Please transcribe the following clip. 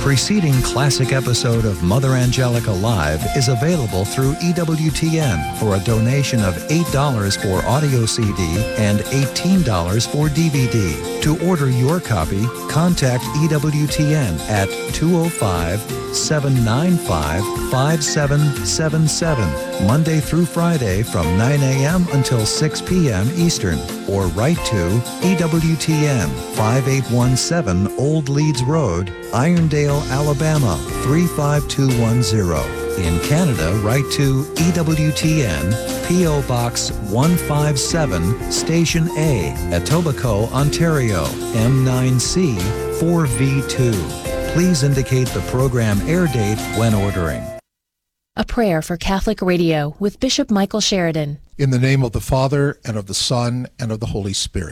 preceding classic episode of Mother Angelica Live is available through EWTN for a donation of $8 for audio CD and $18 for DVD. To order your copy, contact EWTN at 205-795-5777, Monday through Friday from 9 a.m. until 6 p.m. Eastern, or write to EWTN 5817 Old Leeds Road, Irondale, Alabama 35210. In Canada, write to EWTN, P.O. Box 157, Station A, Etobicoke, Ontario, M9C 4V2. Please indicate the program air date when ordering. A prayer for Catholic Radio with Bishop Michael Sheridan. In the name of the Father, and of the Son, and of the Holy Spirit.